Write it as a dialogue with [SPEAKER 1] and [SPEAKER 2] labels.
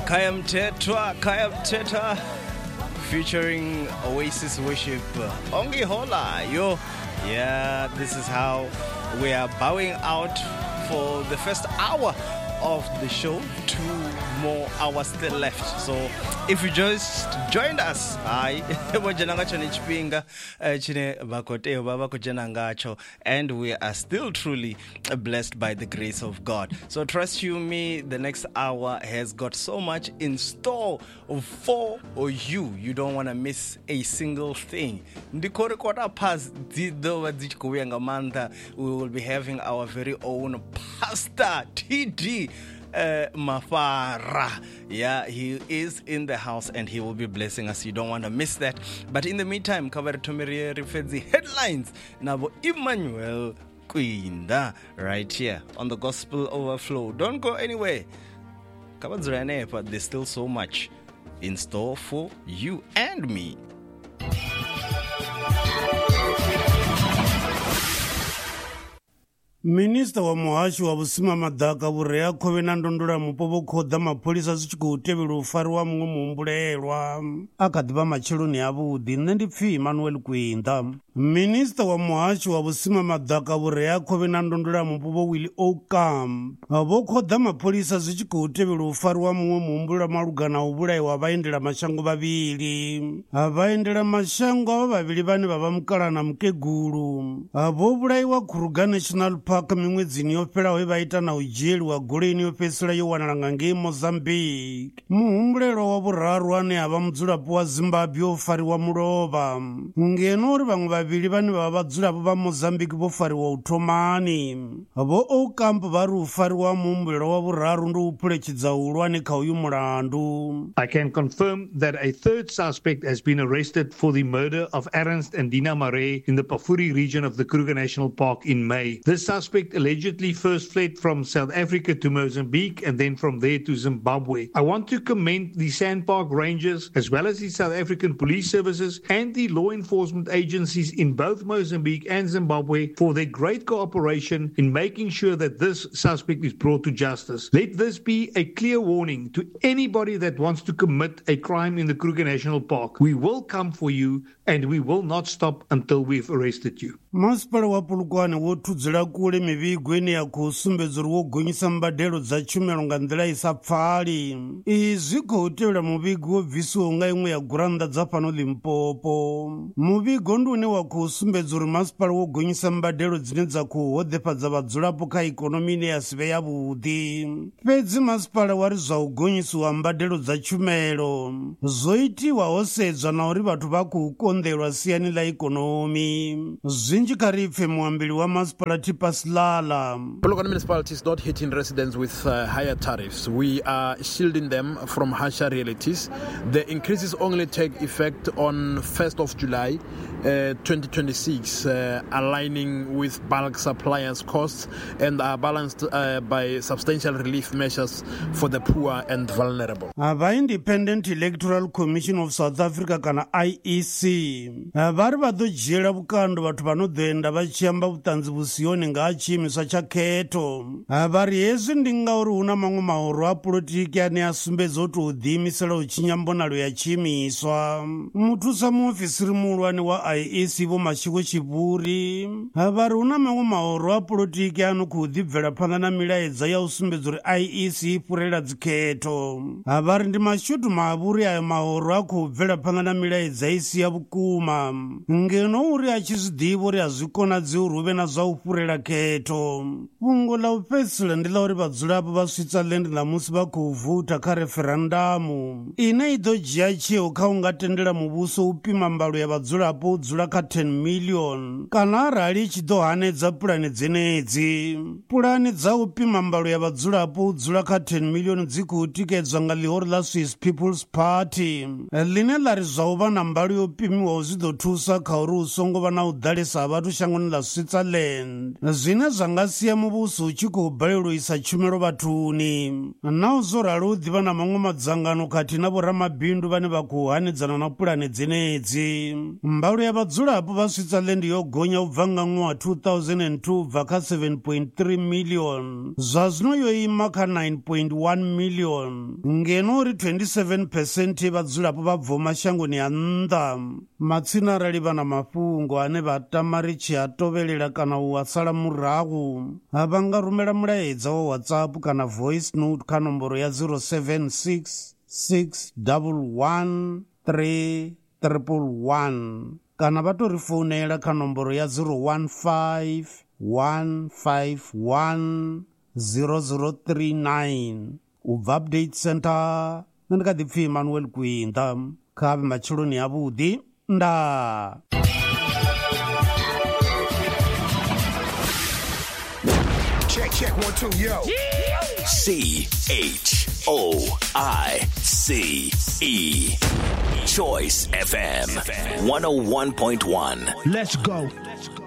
[SPEAKER 1] Kayam Teta featuring Oasis Worship. Ongi Hola, yo. Yeah, this is how we are bowing out for the first hour of the show. 2 more hours still left. So if you just joined us, and we are still truly blessed by the grace of God. So trust you me, the next hour has got so much in store for you. You don't want to miss a single thing. We will be having our very own Pastor TD Mafara. Yeah, he is in the house and he will be blessing us. You don't want to miss that. But in the meantime, cover Tomerie Refedzi headlines. Nabo Emmanuel Quinda right here on the Gospel Overflow. Don't go anywhere. But there's still so much in store for you and me.
[SPEAKER 2] Minister wa muhashi wa vusima madaka vureya khove na ndondola mupo vo khoda mapholisa zwi tshi khou tevhela u fariwa muṅwe muhumbulelwa a kha ḓi vha matsheloni avhuḓi. Nṋe ndi pfhi Emmanuel Kwinda. Minista wa muhashi wa vusima madaka vureya khove na ndondola mupo vo Willie Ocamp vo khoda mapholisa zwi tshi khou tevhela u fariwa muṅwe muhumbulelwa malugana u vhulaiwa vhaendela mashango vhavhili. Vhaendela mashango avha vhavhili vhane vha vha mukala na mukegulu vo vhulaiwa Kruger National Park miṅwedzini yo fhelaho vha ita na u dzhieliwa goloini yo fhedzisela yo wanala nga ngei Mozambique. Muhumbulelwa wa vhuraru ane a vha mudzulapo wa Zimbabwe o fariwa mulovha ngeno uri vhaṅwe vhavhili vhane vha vha vhadzulapo vha Mozambique vho fariwa u thomani. Vho Ocamp vha ri u fariwa muhumbulelwa wa vhuraru ndi u phuletshedza uhulwane kha uyu mulandu.
[SPEAKER 3] I can confirm that a third suspect has been arrested for the murder of Ernst and Dina Maree in the Pafuri region of the Kruger National Park in May. This suspect allegedly first fled from South Africa to Mozambique and then from there to Zimbabwe. I want to commend the Sandpark Rangers as well as the South African Police Services and the law enforcement agencies in both Mozambique and Zimbabwe for their great cooperation in making sure that this suspect is brought to justice. Let this be a clear warning to anybody that wants to commit a crime in the Kruger National Park. We will come for you and we will not stop until we've arrested you.
[SPEAKER 2] Masipala wa Polokwane wo thudzela kule mivhigo ine ya khou sumbedza uri wo gonyisa mbadelo dza tshumelo nga nḓila i sa pfali. Izwi khou tevhela muvhigo wo bvisiwaho nga iṅwe ya gurannḓa dza fhano Limpopo. Muvhigo ndi une wa khou sumbedza uri masipala wo gonyisa mbadelo dzine dza khou hoḓefhadza vhadzulapo kha ikonomi ine ya si vhe yavhuḓi. Fhedzi masipala wa ri zwa u gonyisiwa mbadelo dza tshumelo zwo itiwa ho sedzwa na uri vhathu vha khou konḓelwa siani ḽa ikonomi. Zwinzhi kha ri pfe muambeli wa masipala Tipas Lala.
[SPEAKER 4] Polokwane municipality is not hitting residents with higher tariffs. We are shielding them from harsher realities. The increases only take effect on 1st of July 2026, aligning with bulk suppliers costs and are balanced by substantial relief measures for the poor and vulnerable.
[SPEAKER 2] The Independent Electoral Commission of South Africa kana IEC vari vha ḓo dzhiela vhukando vhathu vha no ḓo enda vha tshi amba vhuṱanzi vhusiyoni nga ha tshiimiswa tsha khetho. Vari hezwi ndi ngauri hu na maṅwe mahoro a polotiki ane a sumbedza u tou ḓiimisela u tshinya mbonalo ya tshiimiswa. Muthusa muofisiri muhulwane wa IEC Vho Mashego Tshivhuri vari hu na maṅwe mahoro a polotiki ano khou ḓibvela phanḓa na milaedza ya u sumbedza uri IEC i fhurela dzikhetho. Vari ndi mashudu mavhuri ayo mahoro a khou bvela phanḓa na milaedza i si ya vhukuma ngeno uri a tshi zwi ḓivha uri a zwi konadzi uri hu vhe na zwa u fhurela khetho. Fhungo ḽa u fhedzisela ndi ḽa uri vhadzulapo vha Switzerland ṋamusi vha khou vouta kha referendamu ine i ḓo dzhia tsheo kha u nga tendela muvhuso u pima mbalo ya vhadzulapo u dzula kha 10 million kana arali i tshi ḓo hanedza pulane dzenedzi. Pulane dza u pima mbalo ya vhadzulapo u dzula kha 10 million dzi khou tikedzwa nga ḽihoro ḽa Swiss People's Party line ḽa ri zwa u vha na mbalo yo pimiwaho zwi ḓo thusa kha uri hu songo vha na u ḓalesa vhathu shangoni ḽa Switzerland zwine zwa nga sia muvhuso u tshi khou balelwa u isa tshumelo vhathuni. Naho zwo ralo hu ḓivha na maṅwe madzangano khathihi na vhoramabindu vhane vha khou hanedzana na pulane dzenedzi. Mbalo ya vhadzulapo vha Switzerland yo gonya u bva nga ṅwaha 2002 bva kha 7.3 million zwa zwino yo ima kha 9.1 million ngeno uri 27% vhadzulapo vha bvaho mashangoni a nnḓa. Matsina arali vha na mafhungo ane vha tama ri tshi a tovhelela kana u a sala murahu vha nga rumela mulaedza wa WhatsApp kana voice note kha nomboro ya 076 611 3111 kana vha to ri founela kha nomboro ya 015 151 0039 ubva update center. Nṋe ndi kha ḓi pfhi Emmanuel Kwinda kha matshiloni a vhuḓi nda.
[SPEAKER 5] Check 1 2 yo. CHOICE Choice FM 101.1.
[SPEAKER 6] Let's go.